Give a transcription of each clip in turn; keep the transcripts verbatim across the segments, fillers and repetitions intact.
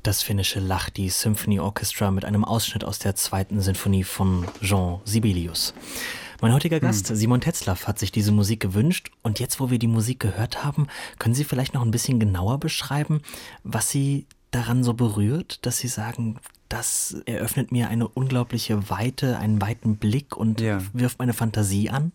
Das finnische Lahti Symphony Orchestra mit einem Ausschnitt aus der zweiten Sinfonie von Jean Sibelius. Mein heutiger Gast, hm. Simon Tetzlaff, hat sich diese Musik gewünscht. Und jetzt, wo wir die Musik gehört haben, können Sie vielleicht noch ein bisschen genauer beschreiben, was Sie daran so berührt, dass Sie sagen, das eröffnet mir eine unglaubliche Weite, einen weiten Blick und ja. wirft meine Fantasie an?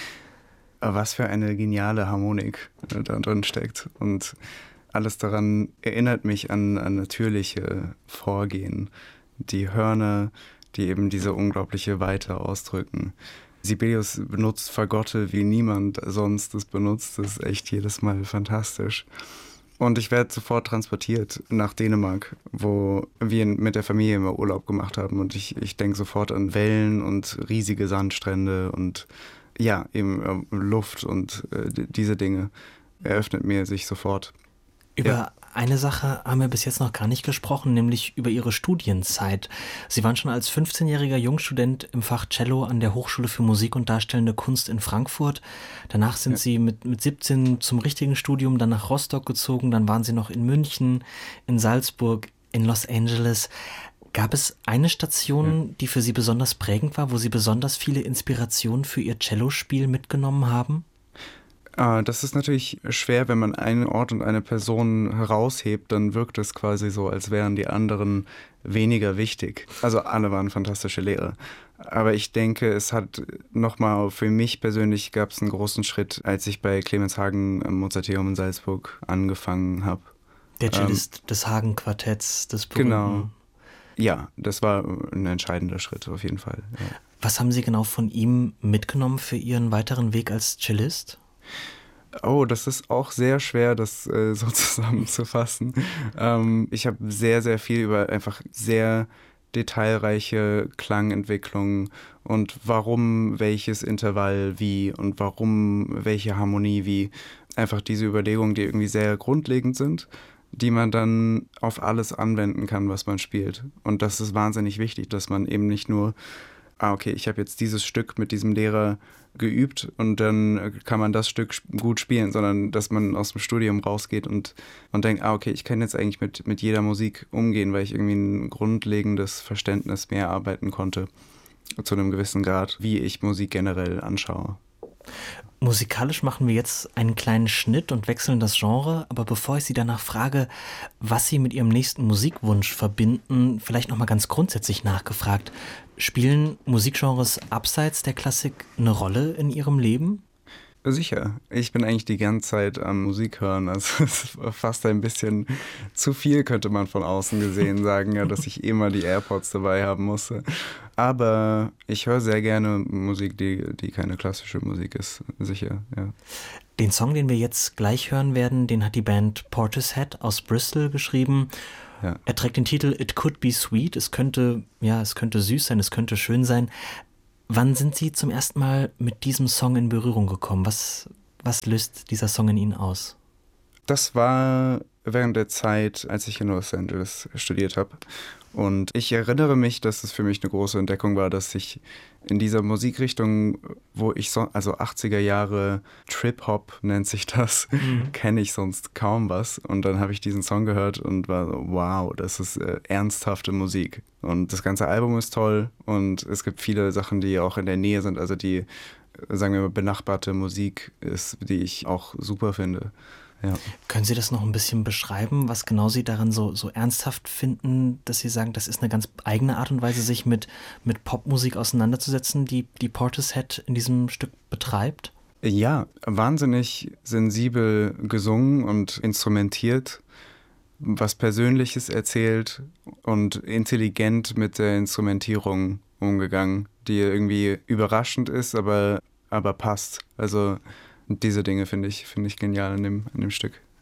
Was für eine geniale Harmonik da drin steckt. Und alles daran erinnert mich an, an natürliche Vorgehen. Die Hörner, die eben diese unglaubliche Weite ausdrücken. Sibelius benutzt Fagotte wie niemand sonst es benutzt. Das ist echt jedes Mal fantastisch. Und ich werde sofort transportiert nach Dänemark, wo wir mit der Familie immer Urlaub gemacht haben. Und ich, ich denke sofort an Wellen und riesige Sandstrände und ja, eben äh, Luft und äh, diese Dinge eröffnet mir sich sofort. Über ja. eine Sache haben wir bis jetzt noch gar nicht gesprochen, nämlich über Ihre Studienzeit. Sie waren schon als fünfzehnjähriger Jungstudent im Fach Cello an der Hochschule für Musik und Darstellende Kunst in Frankfurt. Danach sind ja. Sie mit, mit siebzehn zum richtigen Studium dann nach Rostock gezogen. Dann waren Sie noch in München, in Salzburg, in Los Angeles. Gab es eine Station, ja. die für Sie besonders prägend war, wo Sie besonders viele Inspirationen für Ihr Cellospiel mitgenommen haben? Das ist natürlich schwer, wenn man einen Ort und eine Person heraushebt, dann wirkt es quasi so, als wären die anderen weniger wichtig. Also alle waren fantastische Lehrer. Aber ich denke, es hat nochmal, für mich persönlich gab es einen großen Schritt, als ich bei Clemens Hagen am Mozarteum in Salzburg angefangen habe. Der Cellist ähm, des Hagen-Quartetts, des berühmten. Genau. Ja, das war ein entscheidender Schritt auf jeden Fall. Ja. Was haben Sie genau von ihm mitgenommen für Ihren weiteren Weg als Cellist? Oh, das ist auch sehr schwer, das äh, so zusammenzufassen. ähm, ich habe sehr, sehr viel über einfach sehr detailreiche Klangentwicklungen und warum welches Intervall wie und warum welche Harmonie wie. Einfach diese Überlegungen, die irgendwie sehr grundlegend sind, die man dann auf alles anwenden kann, was man spielt. Und das ist wahnsinnig wichtig, dass man eben nicht nur, ah, okay, ich habe jetzt dieses Stück mit diesem Lehrer geübt und dann kann man das Stück gut spielen, sondern dass man aus dem Studium rausgeht und, und denkt, ah, okay, ich kann jetzt eigentlich mit, mit jeder Musik umgehen, weil ich irgendwie ein grundlegendes Verständnis mehr erarbeiten konnte, zu einem gewissen Grad, wie ich Musik generell anschaue. Musikalisch machen wir jetzt einen kleinen Schnitt und wechseln das Genre, aber bevor ich Sie danach frage, was Sie mit Ihrem nächsten Musikwunsch verbinden, vielleicht nochmal ganz grundsätzlich nachgefragt, spielen Musikgenres abseits der Klassik eine Rolle in Ihrem Leben? Sicher. Ich bin eigentlich die ganze Zeit am Musik hören. Also es ist fast ein bisschen zu viel, könnte man von außen gesehen sagen, ja, dass ich immer die AirPods dabei haben musste. Aber ich höre sehr gerne Musik, die, die keine klassische Musik ist. Sicher, ja. Den Song, den wir jetzt gleich hören werden, den hat die Band Portishead aus Bristol geschrieben. Ja. Er trägt den Titel It Could Be Sweet. Es könnte, ja, es könnte süß sein, es könnte schön sein. Wann sind Sie zum ersten Mal mit diesem Song in Berührung gekommen? Was, was löst dieser Song in Ihnen aus? Das war während der Zeit, als ich in Los Angeles studiert habe. Und ich erinnere mich, dass es für mich eine große Entdeckung war, dass ich in dieser Musikrichtung, wo ich so, also achtziger Jahre Trip-Hop nennt sich das, mhm. kenne ich sonst kaum was. Und dann habe ich diesen Song gehört und war so, wow, das ist äh, ernsthafte Musik. Und das ganze Album ist toll und es gibt viele Sachen, die auch in der Nähe sind, also die, sagen wir mal, benachbarte Musik ist, die ich auch super finde. Ja. Können Sie das noch ein bisschen beschreiben, was genau Sie daran so, so ernsthaft finden, dass Sie sagen, das ist eine ganz eigene Art und Weise, sich mit, mit Popmusik auseinanderzusetzen, die, die Portishead in diesem Stück betreibt? Ja, wahnsinnig sensibel gesungen und instrumentiert, was Persönliches erzählt und intelligent mit der Instrumentierung umgegangen, die irgendwie überraschend ist, aber, aber passt. Also diese Dinge finde ich, finde ich genial in dem, in dem Stück.